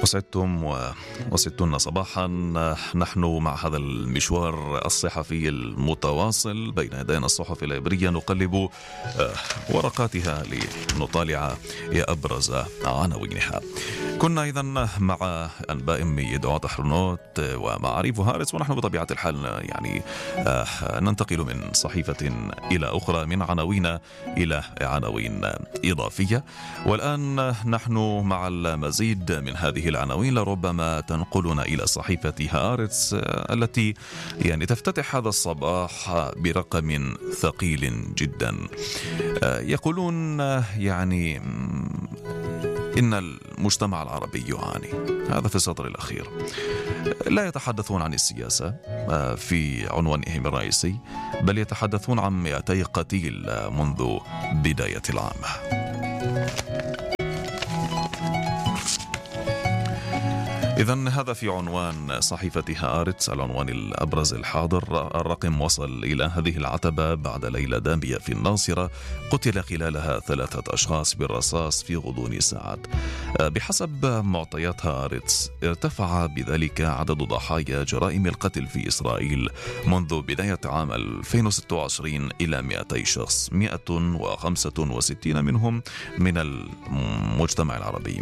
وسعدتم وستون صباحا. نحن مع هذا المشوار الصحفي المتواصل بين يدينا الصحف العبرية نقلب ورقاتها لنطالع أبرز عناوينها. كنا إذن مع أنباء من يدعو حرنوت ومعارف هارتس، ونحن بطبيعة الحال ننتقل من صحيفة إلى أخرى، من عناوين إلى عناوين إضافية. والآن نحن مع المزيد من هذه العناوين، لربما تنقلنا إلى صحيفة هارتس التي تفتتح هذا الصباح برقم ثقيل جدا. يقولون إن المجتمع العربي يعاني، هذا في السطر الأخير. لا يتحدثون عن السياسة في عنوانهم الرئيسي، بل يتحدثون عن 200 قتيل منذ بداية العام. إذن هذا في عنوان صحيفة هارتس، العنوان الأبرز الحاضر. الرقم وصل إلى هذه العتبة بعد ليلة دامية في الناصرة قتل خلالها 3 أشخاص بالرصاص في غضون ساعات. بحسب معطيات هارتس ارتفع بذلك عدد ضحايا جرائم القتل في إسرائيل منذ بداية عام 2026 إلى 200 شخص، 165 منهم من المجتمع العربي،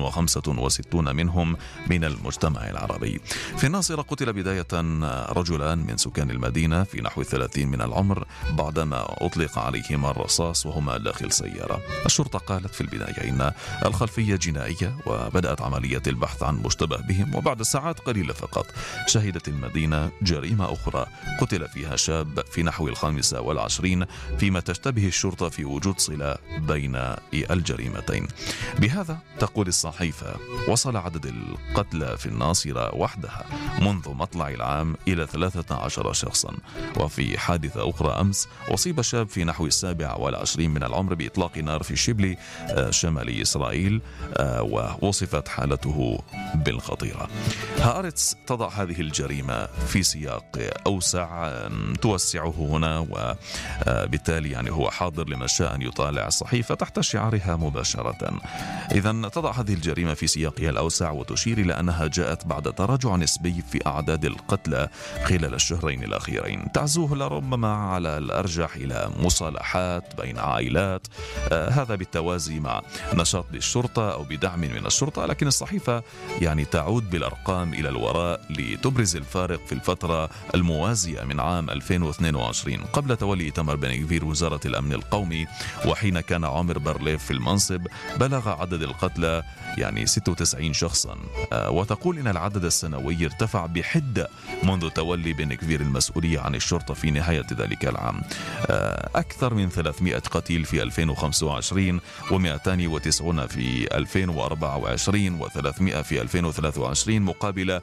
165 منهم من المجتمع العربي. في الناصرة قتل بداية رجلان من سكان المدينة في نحو 30 من العمر بعدما أطلق عليهما الرصاص وهما داخل سيارة. الشرطة قالت في البداية إن الخلفية جنائية، وبدأت عملية البحث عن مشتبه بهم. وبعد ساعات قليلة فقط شهدت المدينة جريمة أخرى قتل فيها شاب في نحو 25، فيما تشتبه الشرطة في وجود صلة بين الجريمتين. بهذا تقول الصحيفة وصل عدد القتلى في الناصرة وحدها منذ مطلع العام إلى 13 شخصا. وفي حادثة أخرى أمس أصيب شاب في نحو 27 من العمر بإطلاق نار في شبلي شمالي إسرائيل، ووصفت حالته بالخطيرة. هارتس تضع هذه الجريمة في سياق أوسع توسعه هنا، وبالتالي هو حاضر لمن شاء أن يطالع الصحيفة تحت شعارها مباشرة. إذن تضع هذه الجريمة في سياقها الأوسع وتشير إلى أنها جاءت بعد تراجع نسبي في أعداد القتلى خلال الشهرين الأخيرين، تعزوه لربما على الأرجح إلى مصالحات بين عائلات، هذا بالتوازي مع نشاط للشرطة أو بدعم من الشرطة. لكن الصحيفة تعود بالأرقام إلى الوراء لتبرز الفارق في الفترة الموازية من عام 2022 قبل تولي إيتمار بن غفير وزارة الأمن القومي، وحين كان عامر برليف في المنصب بلغ عدد القتلى 96 شخصا. وتقول إن العدد السنوي ارتفع بحدة منذ تولي بن غفير المسؤولية عن الشرطة في نهاية ذلك العام، أكثر من 300 قتيل في 2025 و290 في 2024 و300 في 2023 مقابل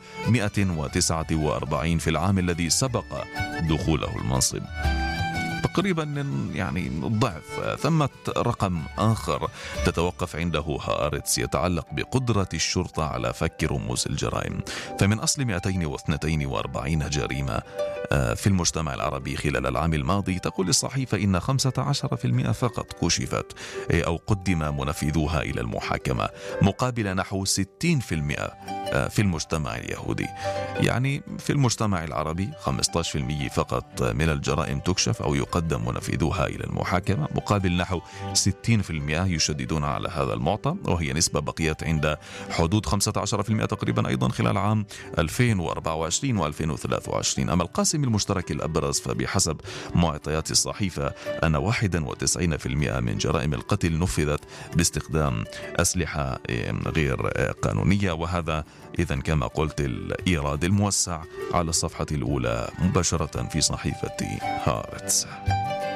149 في العام الذي سبق دخوله المنصب، تقريبا ضعف. ثمة رقم آخر تتوقف عنده هارتس يتعلق بقدرة الشرطة على فك رموز الجرائم. فمن أصل 242 جريمة في المجتمع العربي خلال العام الماضي، تقول الصحيفة إن 15% فقط كشفت أو قدم منفذوها إلى المحاكمة، مقابل نحو 60% في المجتمع اليهودي. في المجتمع العربي 15% فقط من الجرائم تكشف أو يقدم منفذوها إلى المحاكمة، مقابل نحو 60% يشددون على هذا المعطى، وهي نسبة بقيت عند حدود 15% تقريبا أيضا خلال عام 2024 و2023. أما القاسم المشترك الأبرز فبحسب معطيات الصحيفة أن 91% من جرائم القتل نفذت باستخدام أسلحة غير قانونية، وهذا إذن كما قلت الإيراد الموسع على الصفحة الأولى مباشرة في صحيفة هارتس.